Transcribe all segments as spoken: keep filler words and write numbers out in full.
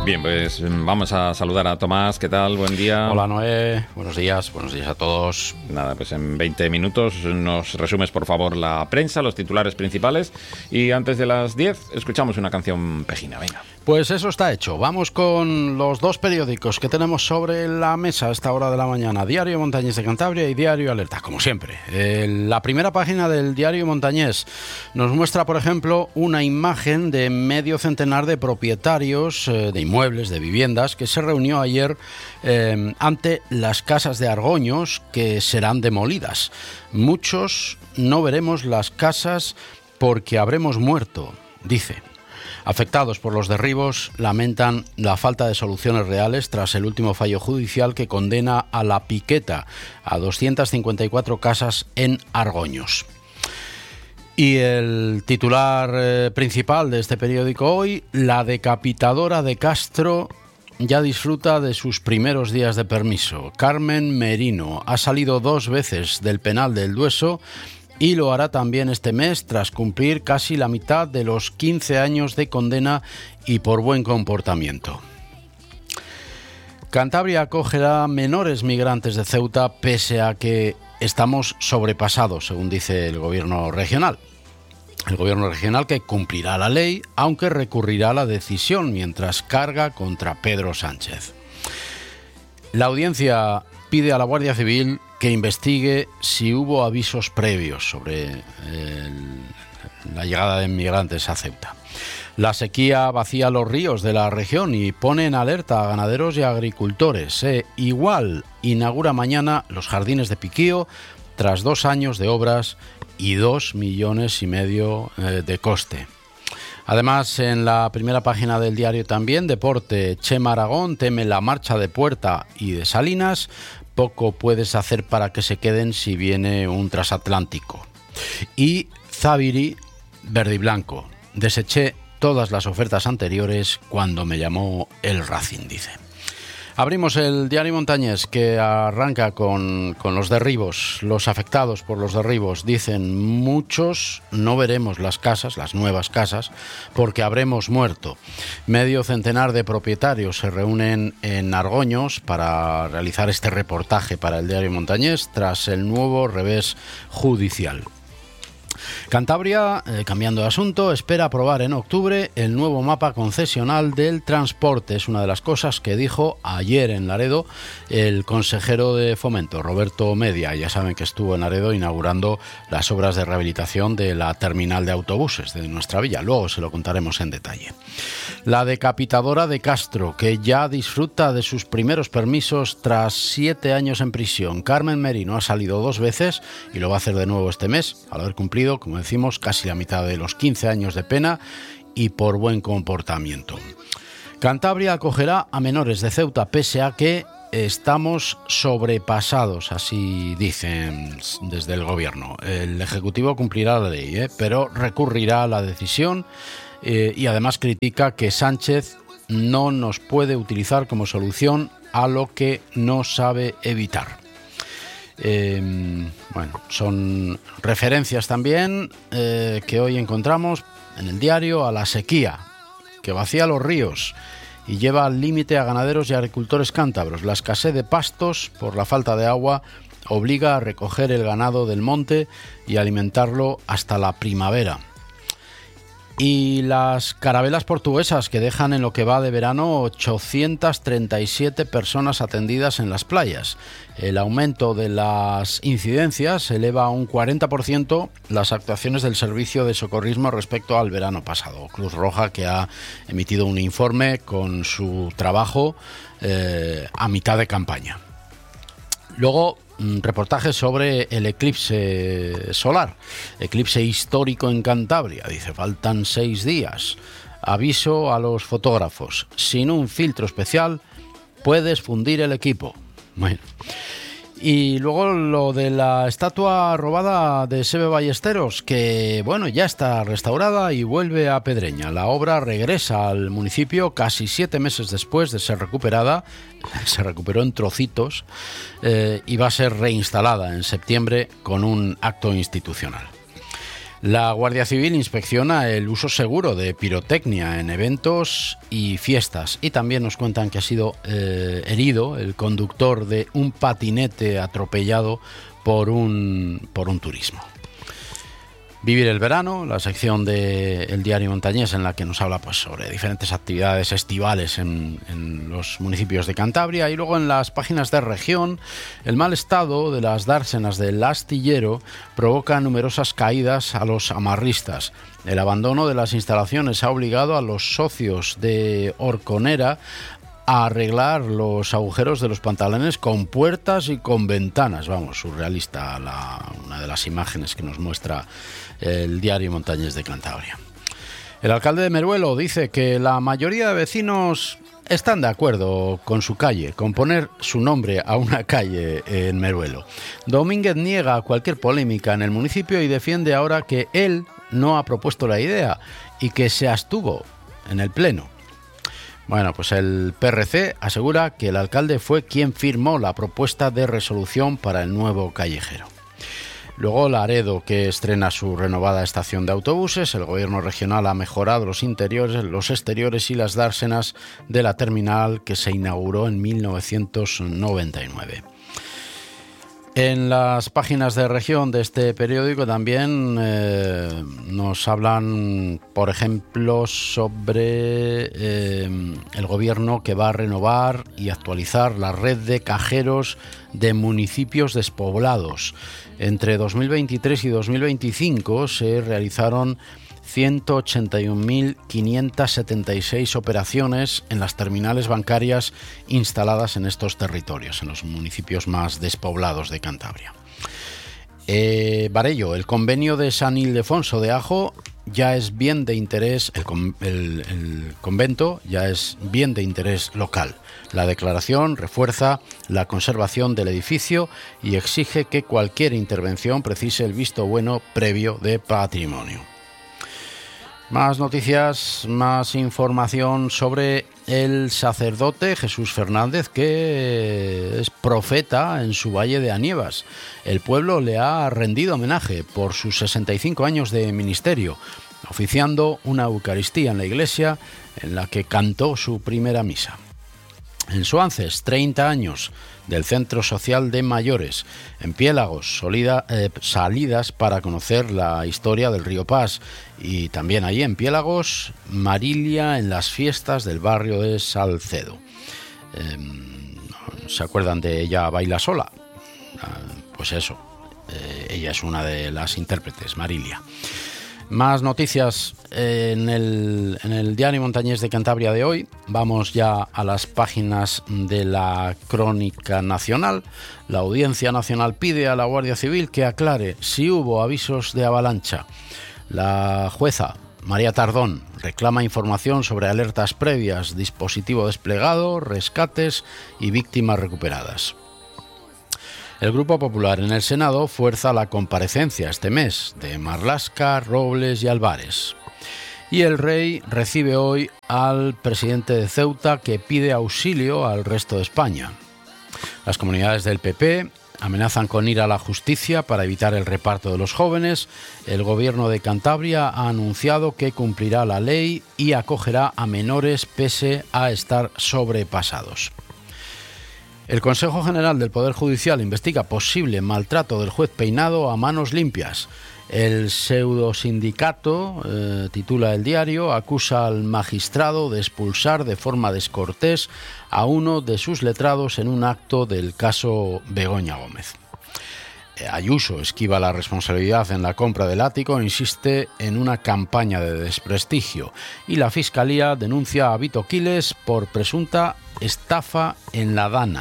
Bien, pues vamos a saludar a Tomás. ¿Qué tal? Buen día. Hola, Noé. Buenos días. Buenos días a todos. Nada, pues en veinte minutos nos resumes, por favor, la prensa, los titulares principales. Y antes de las diez, escuchamos una canción pejina. Venga. Pues eso está hecho. Vamos con los dos periódicos que tenemos sobre la mesa a esta hora de la mañana. Diario Montañés de Cantabria y Diario Alerta, como siempre. Eh, la primera página del Diario Montañés nos muestra, por ejemplo, una imagen de medio centenar de propietarios eh, de inmuebles, de viviendas, que se reunió ayer eh, ante las casas de Argoños que serán demolidas. Muchos no veremos las casas porque habremos muerto, dice. Afectados por los derribos lamentan la falta de soluciones reales tras el último fallo judicial que condena a la piqueta a doscientas cincuenta y cuatro casas en Argoños. Y el titular eh, principal de este periódico hoy, la decapitadora de Castro ya disfruta de sus primeros días de permiso. Carmen Merino ha salido dos veces del penal del Dueso y lo hará también este mes tras cumplir casi la mitad de los quince años de condena y por buen comportamiento. Cantabria acogerá menores migrantes de Ceuta pese a que estamos sobrepasados, según dice el gobierno regional. El gobierno regional que cumplirá la ley, aunque recurrirá a la decisión mientras carga contra Pedro Sánchez. La audiencia pide a la Guardia Civil que investigue si hubo avisos previos sobre el, la llegada de inmigrantes a Ceuta. La sequía vacía los ríos de la región y pone en alerta a ganaderos y agricultores. Eh, igual inaugura mañana los jardines de Piquío tras dos años de obras y dos millones y medio eh, de coste. Además, en la primera página del diario también, Deporte, Chema Aragón teme la marcha de Puerta y de Salinas. Poco puedes hacer para que se queden si viene un transatlántico. Y Zaviri, verde y blanco. Deseché todas las ofertas anteriores cuando me llamó el Racing, dice. Abrimos el Diario Montañés, que arranca con, con los derribos. Los afectados por los derribos dicen: muchos no veremos las casas, las nuevas casas, porque habremos muerto. Medio centenar de propietarios se reúnen en Argoños para realizar este reportaje para el Diario Montañés tras el nuevo revés judicial. Cantabria, eh, cambiando de asunto, espera aprobar en octubre el nuevo mapa concesional del transporte. Es una de las cosas que dijo ayer en Laredo el consejero de Fomento, Roberto Media. Ya saben que estuvo en Laredo inaugurando las obras de rehabilitación de la terminal de autobuses de nuestra villa. Luego se lo contaremos en detalle. La decapitadora de Castro, que ya disfruta de sus primeros permisos tras siete años en prisión. Carmen Merino ha salido dos veces y lo va a hacer de nuevo este mes, al haber cumplido, como decimos, casi la mitad de los quince años de pena y por buen comportamiento. Cantabria acogerá a menores de Ceuta pese a que estamos sobrepasados, así dicen desde el gobierno. El Ejecutivo cumplirá la ley, ¿eh? pero recurrirá a la decisión eh, y además critica que Sánchez no nos puede utilizar como solución a lo que no sabe evitar. Eh, bueno, son referencias también eh, que hoy encontramos en el diario a la sequía, que vacía los ríos y lleva al límite a ganaderos y agricultores cántabros. La escasez de pastos por la falta de agua obliga a recoger el ganado del monte y alimentarlo hasta la primavera. Y las carabelas portuguesas, que dejan en lo que va de verano ochocientas treinta y siete personas atendidas en las playas. El aumento de las incidencias eleva a un cuarenta por ciento las actuaciones del servicio de socorrismo respecto al verano pasado. Cruz Roja, que ha emitido un informe con su trabajo eh, a mitad de campaña. Luego, un reportaje sobre el eclipse solar, eclipse histórico en Cantabria. Dice, faltan seis días. Aviso a los fotógrafos, sin un filtro especial puedes fundir el equipo. Bueno. Y luego lo de la estatua robada de Sebe Ballesteros, que bueno, ya está restaurada y vuelve a Pedreña. La obra regresa al municipio casi siete meses después de ser recuperada. Se recuperó en trocitos eh, y va a ser reinstalada en septiembre con un acto institucional. La Guardia Civil inspecciona el uso seguro de pirotecnia en eventos y fiestas, y también nos cuentan que ha sido eh, herido el conductor de un patinete atropellado por un, por un turismo. Vivir el verano, la sección del Diario Montañés en la que nos habla pues, sobre diferentes actividades estivales en, en los municipios de Cantabria, y luego en las páginas de región, el mal estado de las dársenas del Astillero provoca numerosas caídas a los amarristas. El abandono de las instalaciones ha obligado a los socios de Horconera a arreglar los agujeros de los pantalones con puertas y con ventanas. Vamos, surrealista la, una de las imágenes que nos muestra el Diario Montañés de Cantabria. El alcalde de Meruelo dice que la mayoría de vecinos están de acuerdo con su calle, con poner su nombre a una calle en Meruelo. Domínguez niega cualquier polémica en el municipio y defiende ahora que él no ha propuesto la idea y que se abstuvo en el pleno. Bueno, pues el P R C asegura que el alcalde fue quien firmó la propuesta de resolución para el nuevo callejero. Luego Laredo, que estrena su renovada estación de autobuses. El gobierno regional ha mejorado los interiores, los exteriores y las dársenas de la terminal que se inauguró en mil novecientos noventa y nueve. En las páginas de región de este periódico también eh, nos hablan, por ejemplo, sobre eh, el gobierno que va a renovar y actualizar la red de cajeros de municipios despoblados. Entre dos mil veintitrés y dos mil veinticinco se realizaron ciento ochenta y un mil quinientas setenta y seis operaciones en las terminales bancarias instaladas en estos territorios, en los municipios más despoblados de Cantabria. Eh, Barello, el convenio de San Ildefonso de Ajo ya es bien de interés, el, el, el convento ya es bien de interés local. La declaración refuerza la conservación del edificio y exige que cualquier intervención precise el visto bueno previo de patrimonio. Más noticias, más información sobre el sacerdote Jesús Fernández, que es profeta en su valle de Anievas. El pueblo le ha rendido homenaje por sus sesenta y cinco años de ministerio, oficiando una Eucaristía en la iglesia en la que cantó su primera misa. En Suances, treinta años del Centro Social de Mayores. En Piélagos, solida, eh, salidas para conocer la historia del río Pas. Y también allí en Piélagos, Marilia en las fiestas del barrio de Salcedo. Eh, ¿Se acuerdan de Ella baila sola? Ah, pues eso, eh, ella es una de las intérpretes, Marilia. Más noticias en el, en el Diario Montañés de Cantabria de hoy. Vamos ya a las páginas de la Crónica Nacional. La Audiencia Nacional pide a la Guardia Civil que aclare si hubo avisos de avalancha. La jueza María Tardón reclama información sobre alertas previas, dispositivo desplegado, rescates y víctimas recuperadas. El Grupo Popular en el Senado fuerza la comparecencia este mes de Marlaska, Robles y Álvarez. Y el rey recibe hoy al presidente de Ceuta, que pide auxilio al resto de España. Las comunidades del P P amenazan con ir a la justicia para evitar el reparto de los jóvenes. El gobierno de Cantabria ha anunciado que cumplirá la ley y acogerá a menores pese a estar sobrepasados. El Consejo General del Poder Judicial investiga posible maltrato del juez Peinado a manos limpias. El pseudosindicato, eh, titula el diario, acusa al magistrado de expulsar de forma descortés a uno de sus letrados en un acto del caso Begoña Gómez. Ayuso esquiva la responsabilidad en la compra del ático e insiste en una campaña de desprestigio. Y la Fiscalía denuncia a Vito Quiles por presunta estafa en la Dana.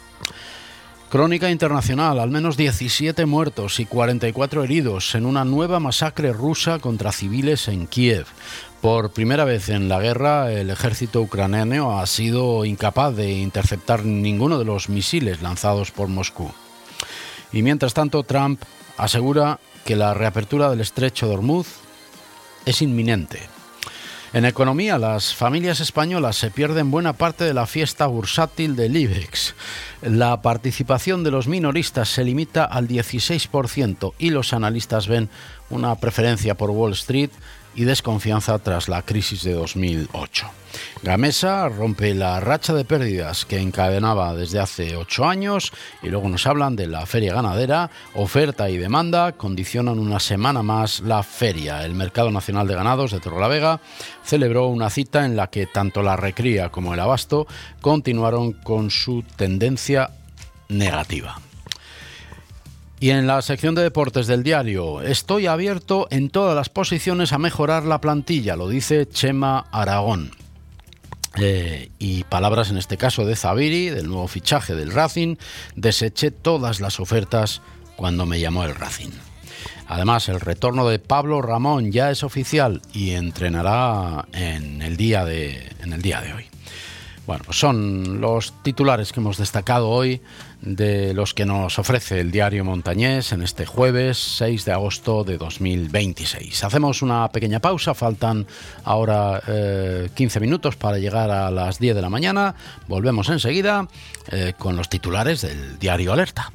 Crónica internacional, al menos diecisiete muertos y cuarenta y cuatro heridos en una nueva masacre rusa contra civiles en Kiev. Por primera vez en la guerra, el ejército ucraniano ha sido incapaz de interceptar ninguno de los misiles lanzados por Moscú. Y mientras tanto, Trump asegura que la reapertura del estrecho de Hormuz es inminente. En economía, las familias españolas se pierden buena parte de la fiesta bursátil del IBEX. La participación de los minoristas se limita al dieciséis por ciento y los analistas ven una preferencia por Wall Street y desconfianza tras la crisis de dos mil ocho. Gamesa rompe la racha de pérdidas que encadenaba desde hace ocho años y luego nos hablan de la feria ganadera. Oferta y demanda condicionan una semana más la feria. El Mercado Nacional de Ganados de Torrelavega celebró una cita en la que tanto la recría como el abasto continuaron con su tendencia negativa. Y en la sección de deportes del diario, estoy abierto en todas las posiciones a mejorar la plantilla, lo dice Chema Aragón. Eh, y palabras en este caso de Zabiri, del nuevo fichaje del Racing: deseché todas las ofertas cuando me llamó el Racing. Además, el retorno de Pablo Ramón ya es oficial y entrenará en el día de, en el día de hoy. Bueno, pues son los titulares que hemos destacado hoy de los que nos ofrece el diario Montañés en este jueves seis de agosto de dos mil veintiséis. Hacemos una pequeña pausa, faltan ahora eh, quince minutos para llegar a las diez de la mañana. Volvemos enseguida eh, con los titulares del diario Alerta.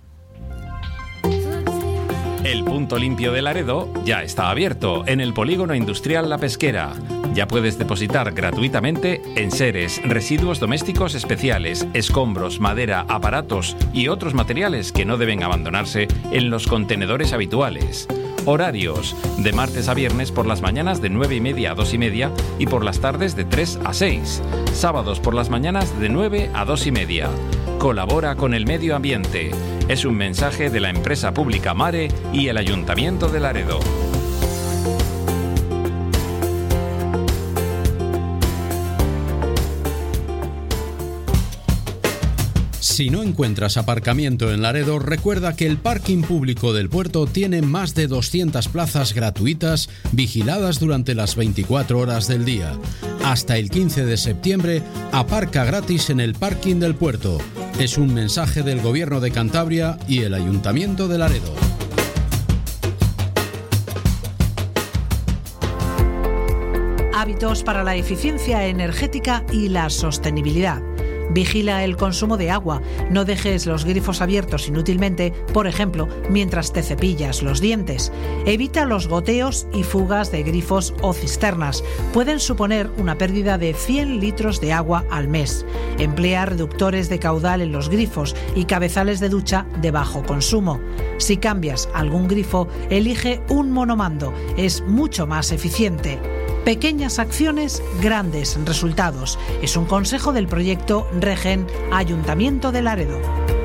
El punto limpio de Laredo ya está abierto en el Polígono Industrial La Pesquera. Ya puedes depositar gratuitamente enseres, residuos domésticos especiales, escombros, madera, aparatos y otros materiales que no deben abandonarse en los contenedores habituales. Horarios: de martes a viernes por las mañanas de nueve y media a dos y media y por las tardes de tres a seis. Sábados por las mañanas de nueve a dos y media. Colabora con el medio ambiente. Es un mensaje de la empresa pública Mare y el Ayuntamiento de Laredo. Si no encuentras aparcamiento en Laredo, recuerda que el parking público del puerto tiene más de doscientas plazas gratuitas vigiladas durante las veinticuatro horas del día. Hasta el quince de septiembre, aparca gratis en el parking del puerto. Es un mensaje del Gobierno de Cantabria y el Ayuntamiento de Laredo. Hábitos para la eficiencia energética y la sostenibilidad. Vigila el consumo de agua. No dejes los grifos abiertos inútilmente, por ejemplo, mientras te cepillas los dientes. Evita los goteos y fugas de grifos o cisternas. Pueden suponer una pérdida de cien litros de agua al mes. Emplea reductores de caudal en los grifos y cabezales de ducha de bajo consumo. Si cambias algún grifo, elige un monomando. Es mucho más eficiente. Pequeñas acciones, grandes resultados. Es un consejo del proyecto Regen Ayuntamiento de Laredo.